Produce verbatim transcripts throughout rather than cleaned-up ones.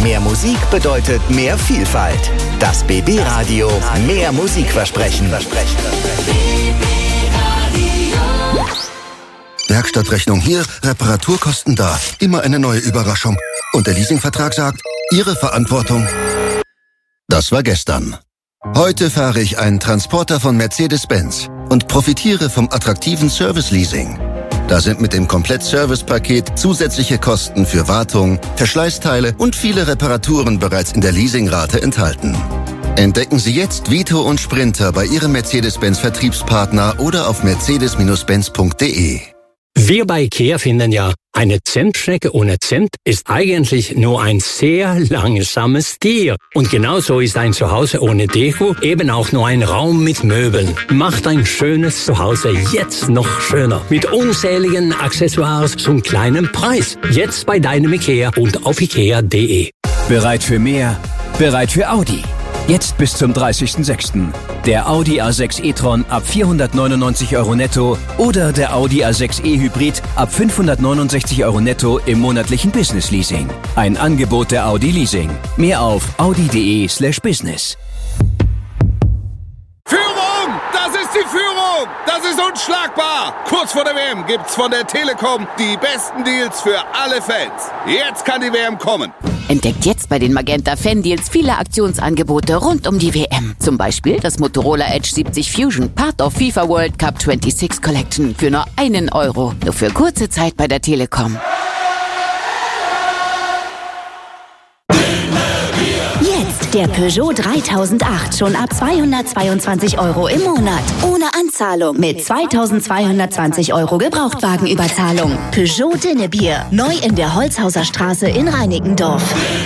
Mehr Musik bedeutet mehr Vielfalt. Das B B-Radio, mehr Musikversprechen. Werkstattrechnung hier, Reparaturkosten da. Immer eine neue Überraschung. Und der Leasingvertrag sagt, Ihre Verantwortung. Das war gestern. Heute fahre ich einen Transporter von Mercedes-Benz und profitiere vom attraktiven Service-Leasing. Da sind mit dem Komplett-Service-Paket zusätzliche Kosten für Wartung, Verschleißteile und viele Reparaturen bereits in der Leasingrate enthalten. Entdecken Sie jetzt Vito und Sprinter bei Ihrem Mercedes-Benz-Vertriebspartner oder auf mercedes Benz punkt de. Wir bei IKEA finden ja, eine Zentstrecke ohne Zent ist eigentlich nur ein sehr langsames Tier. Und genauso ist ein Zuhause ohne Deko eben auch nur ein Raum mit Möbeln. Macht ein schönes Zuhause jetzt noch schöner. Mit unzähligen Accessoires zum kleinen Preis. Jetzt bei deinem IKEA und auf ikea punkt de. Bereit für mehr? Bereit für Audi? Jetzt bis zum dreißigsten sechsten Der Audi A sechs e-tron ab vierhundertneunundneunzig Euro netto oder der Audi A sechs e-Hybrid ab fünfhundertneunundsechzig Euro netto im monatlichen Business Leasing. Ein Angebot der Audi Leasing. Mehr auf audi punkt de slash business. Führung! Das ist die Führung! Das ist unschlagbar! Kurz vor der W M gibt's von der Telekom die besten Deals für alle Fans. Jetzt kann die W M kommen. Entdeckt jetzt bei den Magenta Fan Deals viele Aktionsangebote rund um die W M. Zum Beispiel das Motorola Edge siebzig Fusion, Part of FIFA World Cup sechsundzwanzig Collection für nur einen Euro. Nur für kurze Zeit bei der Telekom. Jetzt der Peugeot dreitausendacht schon ab zweihundertzweiundzwanzig Euro im Monat. Ohne Anzahlung mit zweitausendzweihundertzwanzig Euro Gebrauchtwagenüberzahlung. Peugeot Dinnebier. Neu in der Holzhauser Straße in Reinickendorf.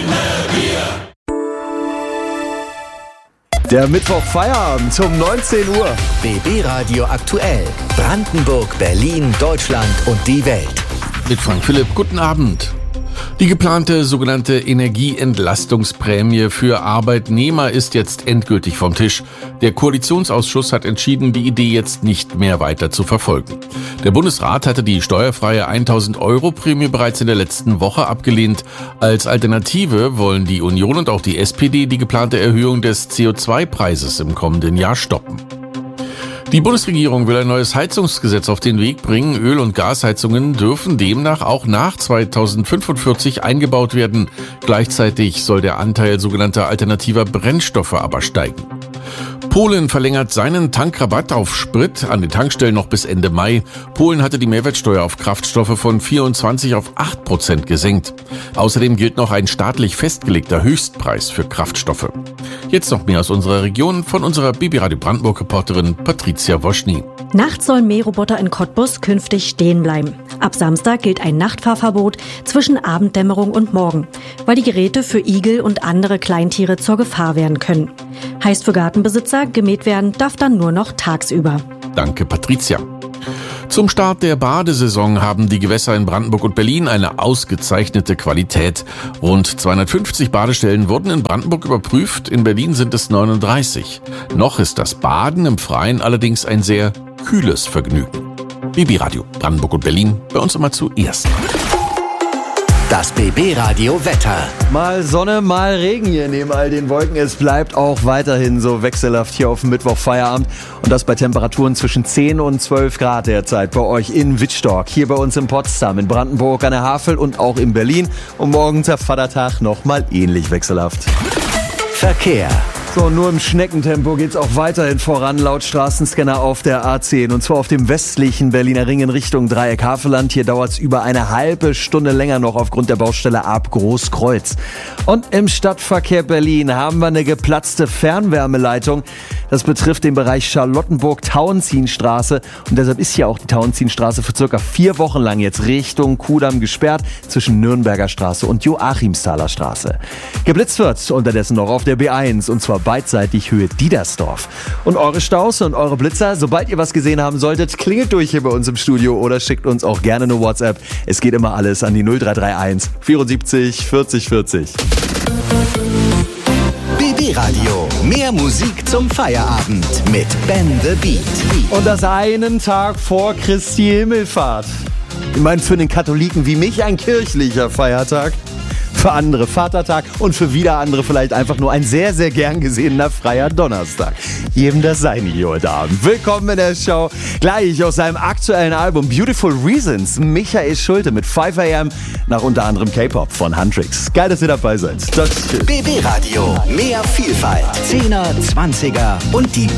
Der Mittwoch-Feierabend um neunzehn Uhr. B B-Radio aktuell. Brandenburg, Berlin, Deutschland und die Welt. Mit Frank Philipp, guten Abend. Die geplante sogenannte Energieentlastungsprämie für Arbeitnehmer ist jetzt endgültig vom Tisch. Der Koalitionsausschuss hat entschieden, die Idee jetzt nicht mehr weiter zu verfolgen. Der Bundesrat hatte die steuerfreie tausend Euro Prämie bereits in der letzten Woche abgelehnt. Als Alternative wollen die Union und auch die S P D die geplante Erhöhung des C O zwei Preises im kommenden Jahr stoppen. Die Bundesregierung will ein neues Heizungsgesetz auf den Weg bringen. Öl- und Gasheizungen dürfen demnach auch nach zweitausendfünfundvierzig eingebaut werden. Gleichzeitig soll der Anteil sogenannter alternativer Brennstoffe aber steigen. Polen verlängert seinen Tankrabatt auf Sprit an den Tankstellen noch bis Ende Mai. Polen hatte die Mehrwertsteuer auf Kraftstoffe von vierundzwanzig auf acht Prozent gesenkt. Außerdem gilt noch ein staatlich festgelegter Höchstpreis für Kraftstoffe. Jetzt noch mehr aus unserer Region von unserer B B-Radio Brandenburg-Reporterin Patricia Woschny. Nachts sollen Mähroboter in Cottbus künftig stehen bleiben. Ab Samstag gilt ein Nachtfahrverbot zwischen Abenddämmerung und Morgen, weil die Geräte für Igel und andere Kleintiere zur Gefahr werden können. Heißt für Gartenbesitzer, gemäht werden darf dann nur noch tagsüber. Danke, Patricia. Zum Start der Badesaison haben die Gewässer in Brandenburg und Berlin eine ausgezeichnete Qualität. Rund zweihundertfünfzig Badestellen wurden in Brandenburg überprüft, in Berlin sind es neununddreißig. Noch ist das Baden im Freien allerdings ein sehr kühles Vergnügen. B B-Radio Brandenburg und Berlin, bei uns immer zuerst. Das B B-Radio Wetter. Mal Sonne, mal Regen hier neben all den Wolken. Es bleibt auch weiterhin so wechselhaft hier auf dem Mittwoch-Feierabend. Und das bei Temperaturen zwischen zehn und zwölf Grad derzeit bei euch in Wittstock. Hier bei uns in Potsdam, in Brandenburg an der Havel und auch in Berlin. Und morgen der Vatertag nochmal ähnlich wechselhaft. Verkehr. So, nur im Schneckentempo geht's auch weiterhin voran, laut Straßenscanner auf der A zehn. Und zwar auf dem westlichen Berliner Ring in Richtung Dreieck Havelland. Hier dauert's über eine halbe Stunde länger noch aufgrund der Baustelle ab Großkreuz. Und im Stadtverkehr Berlin haben wir eine geplatzte Fernwärmeleitung. Das betrifft den Bereich Charlottenburg-Tauentzienstraße. Und deshalb ist hier auch die Tauentzienstraße für circa vier Wochen lang jetzt Richtung Kudamm gesperrt zwischen Nürnberger Straße und Joachimsthaler Straße. Geblitzt wird unterdessen noch auf der B eins und zwar beidseitig Höhe Diedersdorf. Und eure Staus und eure Blitzer, sobald ihr was gesehen haben solltet, klingelt durch hier bei uns im Studio oder schickt uns auch gerne eine WhatsApp. Es geht immer alles an die null drei drei eins vierundsiebzig vierzig vierzig. B B-Radio, mehr Musik zum Feierabend mit Ben the Beat. Und das einen Tag vor Christi Himmelfahrt. Ich meine, für den Katholiken wie mich ein kirchlicher Feiertag. Für andere Vatertag und für wieder andere vielleicht einfach nur ein sehr, sehr gern gesehener freier Donnerstag. Jedem das seine hier heute Abend. Willkommen in der Show. Gleich aus seinem aktuellen Album Beautiful Reasons, Michael Schulte mit five a m nach unter anderem K-Pop von Huntrix. Geil, dass ihr dabei seid. Das B B Radio. Mehr Vielfalt. Zehner, Zwanziger und die